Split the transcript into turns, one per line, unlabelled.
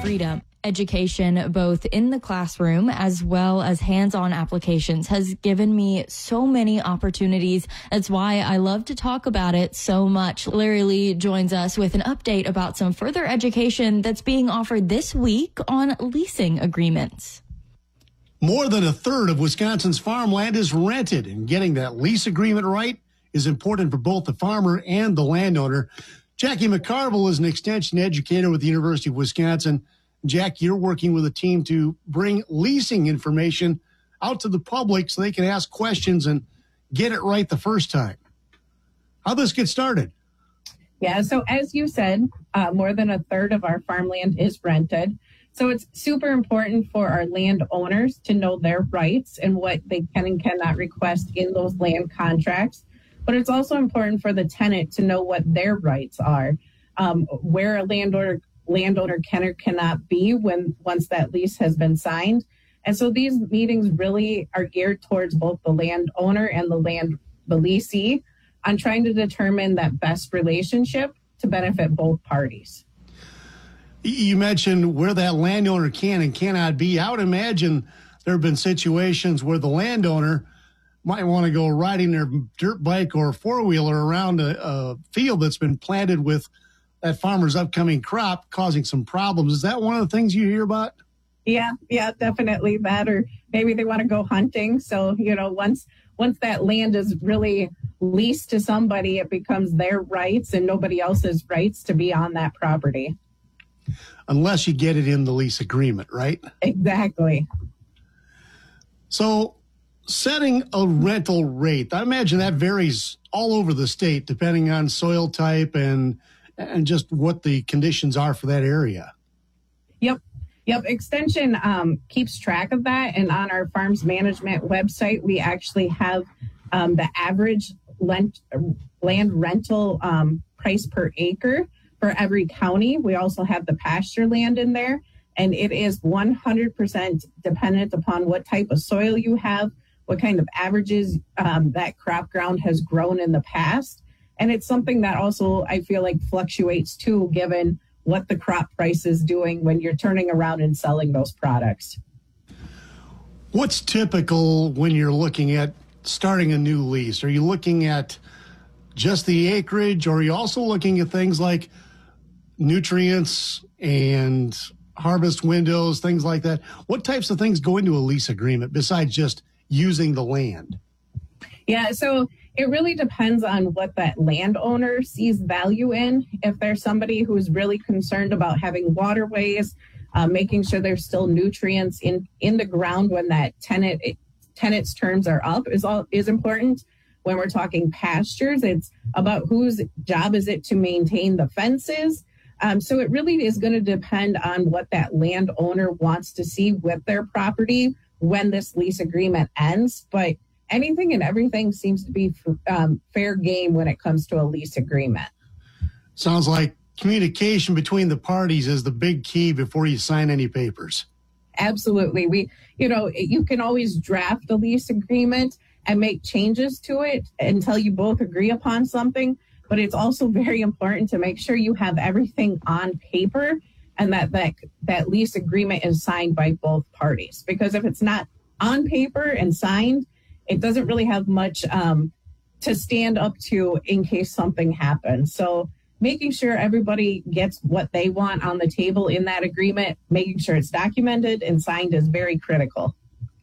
freedom. Education, both in the classroom as well as hands-on applications, has given me so many opportunities. That's why I love to talk about it so much. Larry Lee joins us with an update about some further education that's being offered this week on leasing agreements.
More than a third of Wisconsin's farmland is rented, and getting that lease agreement right is important for both the farmer and the landowner. Jackie McCarville is an extension educator with the University of Wisconsin. Jack, you're working with a team to bring leasing information out to the public so they can ask questions and get it right the first time. How'd this get started?
Yeah, so as you said, more than a third of our farmland is rented. So it's super important for our landowners to know their rights and what they can and cannot request in those land contracts. But it's also important for the tenant to know what their rights are, where a landowner can or cannot be once that lease has been signed. And so these meetings really are geared towards both the landowner and the leasee on trying to determine that best relationship to benefit both parties.
You mentioned where that landowner can and cannot be. I would imagine there have been situations where the landowner might want to go riding their dirt bike or four-wheeler around a field that's been planted with that farmer's upcoming crop, causing some problems. Is that one of the things you hear about?
Yeah, definitely that. Or maybe they want to go hunting. So, once that land is really leased to somebody, it becomes their rights and nobody else's rights to be on that property.
Unless you get it in the lease agreement, right?
Exactly.
So setting a rental rate, I imagine that varies all over the state depending on soil type and just what the conditions are for that area.
Yep. Extension keeps track of that. And on our farms management website, we actually have the average land rental price per acre for every county. We also have the pasture land in there. And it is 100% dependent upon what type of soil you have, what kind of averages that crop ground has grown in the past. And it's something that also I feel like fluctuates too, given what the crop price is doing when you're turning around and selling those products.
What's typical when you're looking at starting a new lease? Are you looking at just the acreage, or are you also looking at things like nutrients and harvest windows, things like that? What types of things go into a lease agreement besides just using the land?
Yeah, so it really depends on what that landowner sees value in. If there's somebody who's really concerned about having waterways, making sure there's still nutrients in the ground when that tenant's terms are up is important. When we're talking pastures, it's about whose job is it to maintain the fences. So it really is going to depend on what that landowner wants to see with their property when this lease agreement ends. But anything and everything seems to be fair game when it comes to a lease agreement.
Sounds like communication between the parties is the big key before you sign any papers.
Absolutely. You can always draft a lease agreement and make changes to it until you both agree upon something. But it's also very important to make sure you have everything on paper and that lease agreement is signed by both parties. Because if it's not on paper and signed, it doesn't really have much to stand up to in case something happens. So making sure everybody gets what they want on the table in that agreement, making sure it's documented and signed is very critical.